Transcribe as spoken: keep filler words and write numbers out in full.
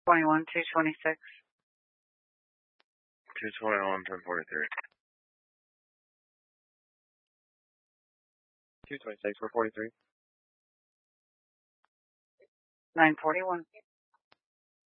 twenty-one, two twenty-six. two twenty-one, ten forty-three. two twenty-six, four forty-three. nine forty-one.